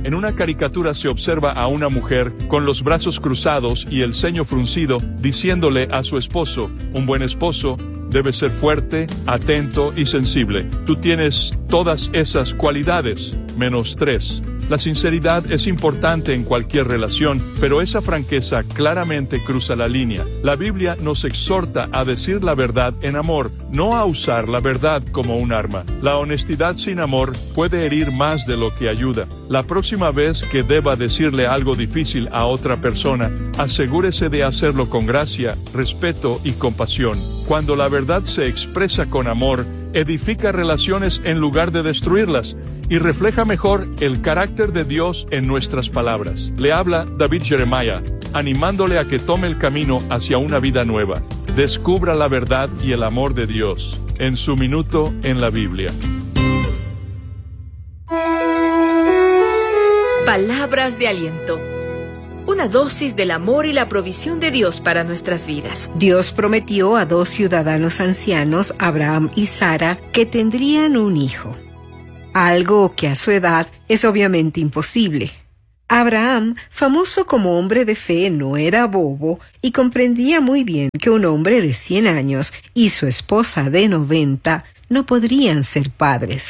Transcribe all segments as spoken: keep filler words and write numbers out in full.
En una caricatura se observa a una mujer con los brazos cruzados y el ceño fruncido diciéndole a su esposo: un buen esposo debe ser fuerte, atento y sensible. Tú tienes todas esas cualidades, menos tres. La sinceridad es importante en cualquier relación, pero esa franqueza claramente cruza la línea. La Biblia nos exhorta a decir la verdad en amor, no a usar la verdad como un arma. La honestidad sin amor puede herir más de lo que ayuda. La próxima vez que deba decirle algo difícil a otra persona, asegúrese de hacerlo con gracia, respeto y compasión. Cuando la verdad se expresa con amor, edifica relaciones en lugar de destruirlas, y refleja mejor el carácter de Dios en nuestras palabras. Le habla David Jeremiah, animándole a que tome el camino hacia una vida nueva. Descubra la verdad y el amor de Dios en su minuto en la Biblia. Palabras de aliento. Una dosis del amor y la provisión de Dios para nuestras vidas. Dios prometió a dos ciudadanos ancianos, Abraham y Sara, que tendrían un hijo. Algo que a su edad es obviamente imposible. Abraham, famoso como hombre de fe, no era bobo y comprendía muy bien que un hombre de cien años y su esposa de noventa no podrían ser padres.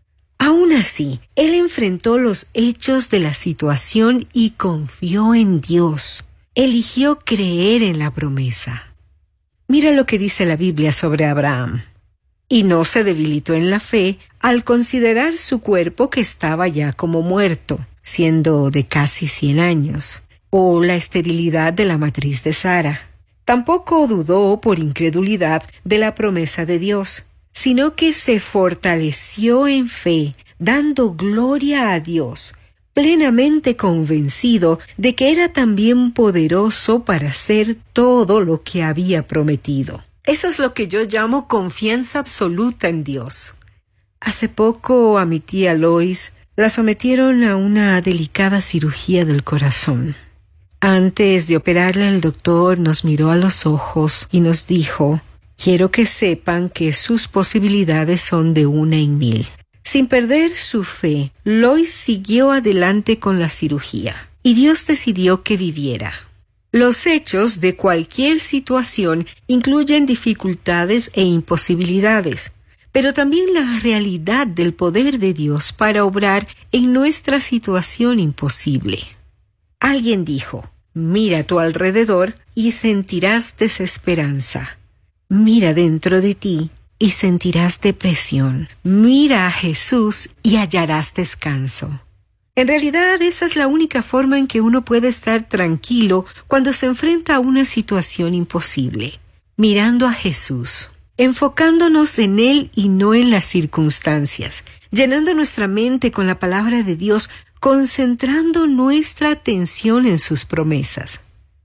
Aún así, él enfrentó los hechos de la situación y confió en Dios. Eligió creer en la promesa. Mira lo que dice la Biblia sobre Abraham. Y no se debilitó en la fe al considerar su cuerpo que estaba ya como muerto, siendo de casi cien años, o la esterilidad de la matriz de Sara. Tampoco dudó por incredulidad de la promesa de Dios, sino que se fortaleció en fe, dando gloria a Dios, plenamente convencido de que era también poderoso para hacer todo lo que había prometido. Eso es lo que yo llamo confianza absoluta en Dios. Hace poco a mi tía Lois la sometieron a una delicada cirugía del corazón. Antes de operarla, el doctor nos miró a los ojos y nos dijo: quiero que sepan que sus posibilidades son de una en mil. Sin perder su fe, Lois siguió adelante con la cirugía y Dios decidió que viviera. Los hechos de cualquier situación incluyen dificultades e imposibilidades, pero también la realidad del poder de Dios para obrar en nuestra situación imposible. Alguien dijo: mira a tu alrededor y sentirás desesperanza. Mira dentro de ti y sentirás depresión. Mira a Jesús y hallarás descanso. En realidad, esa es la única forma en que uno puede estar tranquilo cuando se enfrenta a una situación imposible, mirando a Jesús, enfocándonos en Él y no en las circunstancias, llenando nuestra mente con la palabra de Dios, concentrando nuestra atención en sus promesas.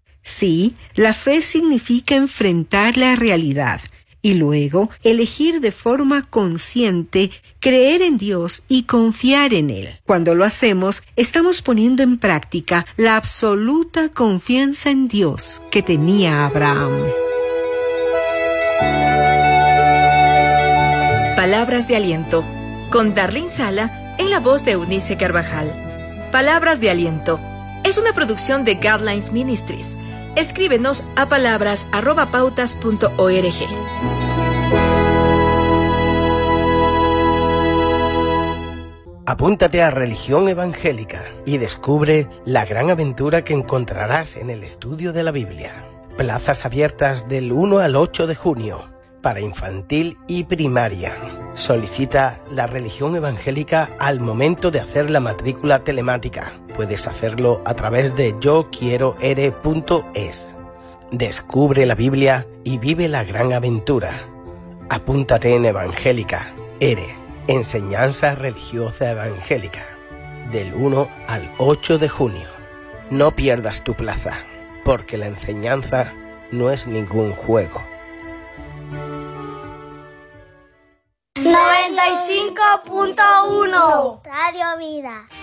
Sí, la fe significa enfrentar la realidad y luego elegir de forma consciente creer en Dios y confiar en Él. Cuando lo hacemos, estamos poniendo en práctica la absoluta confianza en Dios que tenía Abraham. Palabras de aliento, con Darlene Sala en la voz de Eunice Carvajal. Palabras de aliento es una producción de Guidelines Ministries. Escríbenos a palabras arroba pautas punto org. Apúntate a Religión Evangélica y descubre la gran aventura que encontrarás en el estudio de la Biblia. Plazas abiertas del uno al ocho de junio para infantil y primaria. Solicita la Religión Evangélica al momento de hacer la matrícula telemática. Puedes hacerlo a través de yo quiero ere punto es. Descubre la Biblia y vive la gran aventura. Apúntate en Evangélica, ERE, Enseñanza Religiosa Evangélica, del uno al ocho de junio. No pierdas tu plaza, porque la enseñanza no es ningún juego. noventa y cinco punto uno Radio Vida.